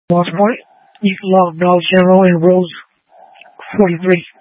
Lost point. You can log Bell General in rows 43.